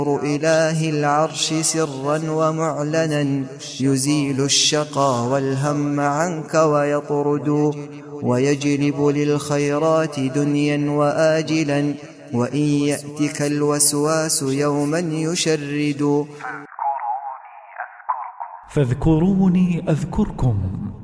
إله العرش سرا ومعلنا يزيل الشقى والهم عنك ويطرد ويجلب للخيرات دنيا وآجلا وإن يأتك الوسواس يوما يشرد. فاذكروني أذكركم.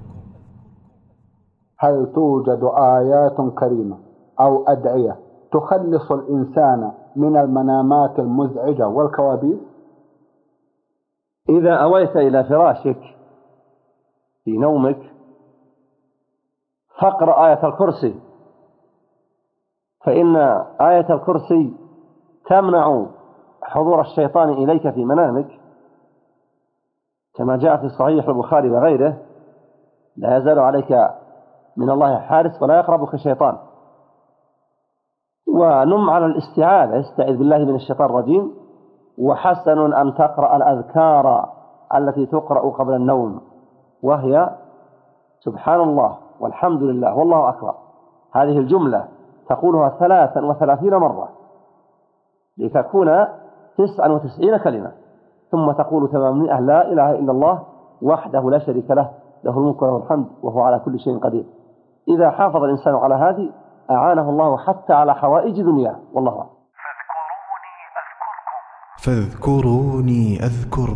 هل توجد آيات كريمة أو أدعية تخلص الإنسان من المنامات المزعجة والكوابيس؟ إذا أويت إلى فراشك في نومك فاقرأ آية الكرسي، فإن آية الكرسي تمنع حضور الشيطان إليك في منامك، كما جاء في صحيح البخاري وغيره: لا يزال عليك من الله حارس ولا يقربك شيطان. ونم على الاستعاذة، استعذ بالله من الشيطان الرجيم. وحسن أن تقرأ الأذكار التي تقرأ قبل النوم، وهي سبحان الله والحمد لله والله أكبر. هذه الجملة تقولها 33 مرة لتكون 99 كلمة، ثم تقول 800: لا إله إلا الله وحده لا شريك له، له الملك وله الحمد وهو على كل شيء قدير. إذا حافظ الإنسان على هذه أعانه الله حتى على حوائج دنياه، والله أعلم. فاذكروني أذكركم.